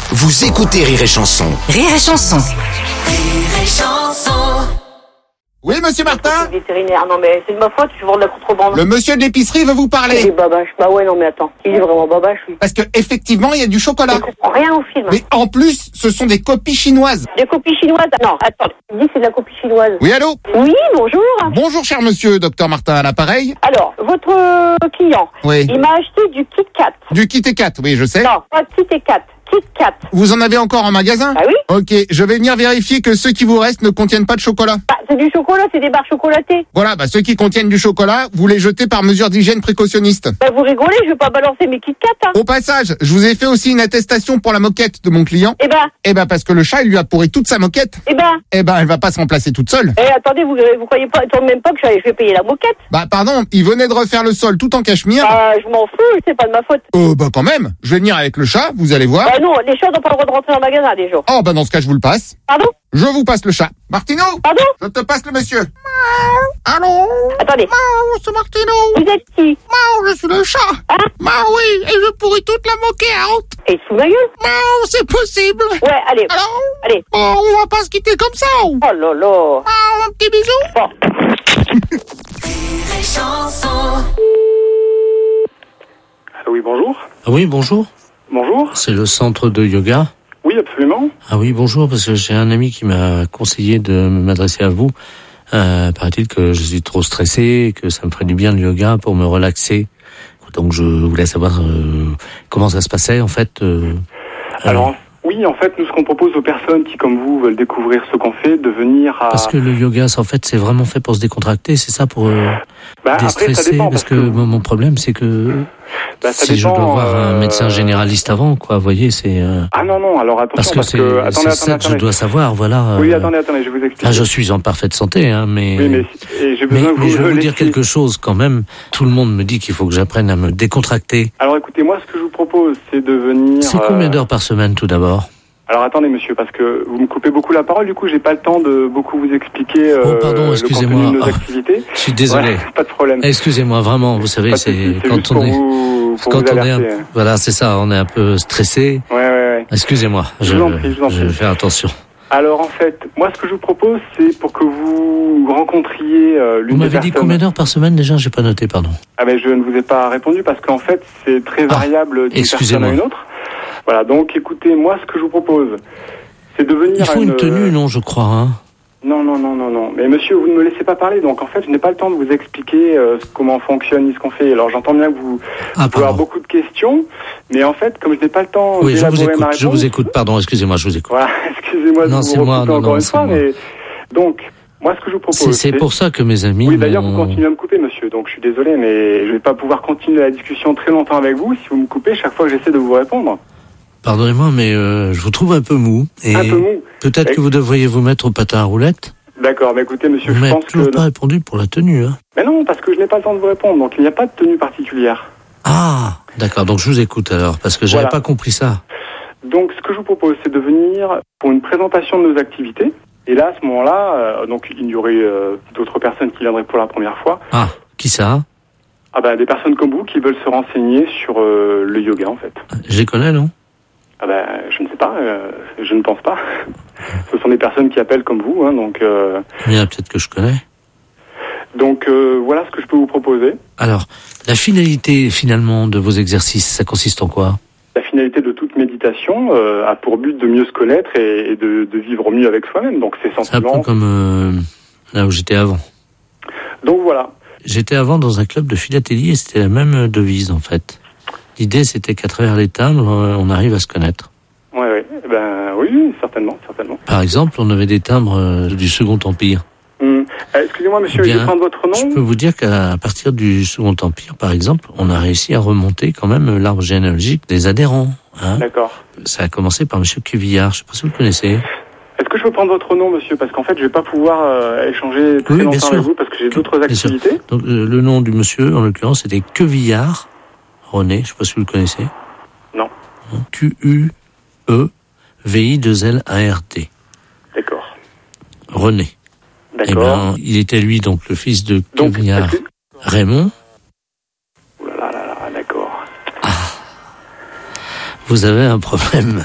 Vous écoutez Rire et Chanson. Rire et Chanson. Rire et Chanson. Oui, monsieur Martin? Vétérinaire, non mais c'est de ma faute, je vends de la contrebande. Le monsieur de l'épicerie veut vous Il parler. est babache. Bah ouais, non mais attends. Il est vraiment babache, lui. Parce que effectivement, il y a du chocolat. Je comprends rien au film. Mais en plus, ce sont des copies chinoises. Des copies chinoises. Non, attends. Il dit c'est de la copie chinoise. Oui, allô? Oui, bonjour. Bonjour, cher monsieur, docteur Martin à l'appareil. Alors, votre client, Oui. il m'a acheté du Kit Kat. Du Kit Kat, oui, je sais. Non, pas Kit Kat. Kit Kat. Vous en avez encore en magasin? Ah oui? Ok, je vais venir vérifier que ceux qui vous restent ne contiennent pas de chocolat. Ah, c'est du chocolat, c'est des barres chocolatées. Voilà, ceux qui contiennent du chocolat, vous les jetez par mesure d'hygiène précautionniste. Bah vous rigolez, je vais pas balancer mes Kit Kat, hein. Au passage, je vous ai fait aussi une attestation pour la moquette de mon client. Eh ben, Parce que le chat, il lui a pourri toute sa moquette. Elle va pas se remplacer toute seule. Attendez, vous croyez pas, attendez même pas que je vais payer la moquette? Pardon, il venait de refaire le sol tout en cachemire. Je m'en fous, c'est pas de ma faute. Quand même. Je vais venir avec le chat, vous allez voir. Non, les chats n'ont pas le droit de rentrer dans le magasin, déjà. Dans ce cas, je vous le passe. Pardon? Je vous passe le chat. Martino? Pardon? Je te passe le monsieur. Allô? Attendez. C'est Martino. Vous êtes qui? Je suis le chat. Hein? Oui, et je pourris toute la moquette. Et sous ma gueule? C'est possible. Ouais, allez. Alors? Allez. On va pas se quitter comme ça. Oh là là. Un petit bisou. Bon. Rire et Chanson. Oui, bonjour. Oui, bonjour. Bonjour. C'est le centre de yoga. Oui, absolument. Ah oui, bonjour, parce que j'ai un ami qui m'a conseillé de m'adresser à vous. Paraît-il que je suis trop stressé et que ça me ferait du bien le yoga pour me relaxer. Donc je voulais savoir comment ça se passait en fait. Alors, oui, en fait, nous, ce qu'on propose aux personnes qui, comme vous, veulent découvrir ce qu'on fait, de venir à... Parce que le yoga, en fait, c'est vraiment fait pour se décontracter, c'est ça, pour déstresser. Après, ça dépend, parce que mon problème, c'est que si je dois voir un médecin généraliste avant, quoi, vous voyez, c'est... Ah non, alors attention, parce que c'est ça que je dois savoir, voilà. Oui, attendez, je vous explique. Là, je suis en parfaite santé, hein, mais... Oui, mais j'ai besoin que mais je vais vous dire laissiez. quelque chose, quand même. Tout le monde me dit qu'il faut que j'apprenne à me décontracter. Alors, écoutez, moi, ce que je vous propose, c'est de venir... C'est combien d'heures par semaine, tout d'abord? Alors, attendez, monsieur, parce que vous me coupez beaucoup la parole, du coup, j'ai pas le temps de beaucoup vous expliquer pardon, le contenu de nos activités. Je suis désolé. Ouais, pas de problème. Excusez-moi, vraiment, vous savez, c'est quand on est... Voilà, c'est ça, on est un peu stressé. Ouais. Excusez-moi, je vais faire attention. Alors, en fait, moi, ce que je vous propose, c'est pour que vous rencontriez l'une Vous des m'avez personnes... dit combien d'heures par semaine, déjà? J'ai pas noté, pardon. Mais je ne vous ai pas répondu, parce qu'en fait, c'est très variable d'une personne à une autre. Voilà, donc écoutez, moi ce que je vous propose, c'est de venir Il faut une tenue, non, je crois, hein? Non. Mais monsieur, vous ne me laissez pas parler, donc en fait, je n'ai pas le temps de vous expliquer comment fonctionne ce qu'on fait. Alors j'entends bien que vous pouvez avoir beaucoup de questions, mais en fait, comme je n'ai pas le temps d'élaborer ma réponse... je vous écoute, pardon, excusez-moi, je vous écoute. Voilà, excusez-moi de vous recouper encore une fois, mais... Donc, moi ce que je vous propose... C'est pour ça que mes amis... Oui, d'ailleurs, vous continuez à me couper, monsieur, donc je suis désolé, mais je ne vais pas pouvoir continuer la discussion très longtemps avec vous si vous me coupez chaque fois que j'essaie de vous répondre. Pardonnez-moi, mais je vous trouve un peu mou. Et un peu mou. Peut-être que vous devriez vous mettre au patin à roulettes. D'accord, mais écoutez, monsieur, je pense que... Vous m'avez toujours pas répondu pour la tenue, hein? Mais non, parce que je n'ai pas le temps de vous répondre, donc il n'y a pas de tenue particulière. Ah, d'accord, donc je vous écoute alors, parce que j'avais pas compris ça. Donc, ce que je vous propose, c'est de venir pour une présentation de nos activités. Et là, à ce moment-là, donc il y aurait d'autres personnes qui viendraient pour la première fois. Ah, qui ça? Des personnes comme vous qui veulent se renseigner sur le yoga, en fait. Je les connais, non? Je ne sais pas, je ne pense pas. Ce sont des personnes qui appellent comme vous, hein, donc... Il y en a peut-être que je connais. Donc, voilà ce que je peux vous proposer. Alors, la finalité, finalement, de vos exercices, ça consiste en quoi? La finalité de toute méditation a pour but de mieux se connaître et de vivre mieux avec soi-même. Donc, c'est simplement... C'est un peu comme là où j'étais avant. Donc, voilà. J'étais avant dans un club de philatélie et c'était la même devise, en fait. L'idée, c'était qu'à travers les timbres, on arrive à se connaître. Oui, certainement. Par exemple, on avait des timbres du Second Empire. Excusez-moi, monsieur, je vais prendre votre nom. Je peux vous dire qu'à partir du Second Empire, par exemple, on a réussi à remonter quand même l'arbre généalogique des adhérents. Hein. D'accord. Ça a commencé par monsieur Cuvillard, je ne sais pas si vous le connaissez. Est-ce que je peux prendre votre nom, monsieur? Parce qu'en fait, je ne vais pas pouvoir échanger très longtemps avec vous parce que j'ai d'autres activités. Donc, le nom du monsieur, en l'occurrence, c'était Cuvillard. René, je ne sais pas si vous le connaissez. Non. Q-U-E-V-I-2-L-A-R-D. D'accord. René. D'accord. Il était lui donc le fils de Cuvillard Raymond. Ouh là là, d'accord. Vous avez un problème.